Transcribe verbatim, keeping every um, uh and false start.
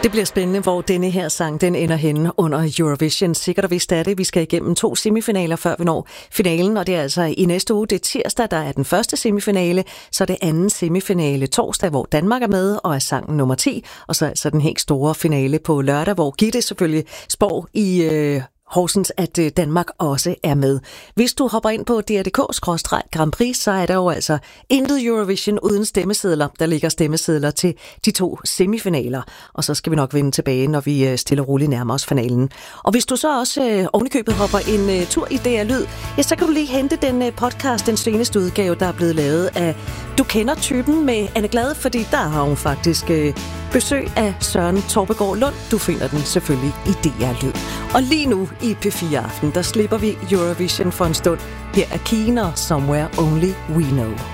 Det bliver spændende, hvor denne her sang den ender henne under Eurovision. Sikkert og vist er det. Vi skal igennem to semifinaler, før vi når finalen, og det er altså i næste uge. Det er tirsdag, der er den første semifinale, så det anden semifinale torsdag, hvor Danmark er med og er sangen nummer ti, og så altså den helt store finale på lørdag, hvor Gitte selvfølgelig spår i øh, Horsens, at Danmark også er med. Hvis du hopper ind på D R punktum D K skråstreg Grand Prix, så er der jo altså intet Eurovision uden stemmesedler. Der ligger stemmesedler til de to semifinaler, og så skal vi nok vende tilbage, når vi stille og roligt nærmer os finalen. Og hvis du så også øh, ovenikøbet hopper en øh, tur i D R Lyd, ja, så kan du lige hente den øh, podcast, den seneste udgave, der er blevet lavet af Du kender typen med Anne Glad, fordi der har hun faktisk øh, besøg af Søren Torpegaard Lund. Du finder den selvfølgelig i D R Lyd. Og lige nu i P fire Aften, der slipper vi Eurovision for en stund. Her er Keener, Somewhere Only We Know.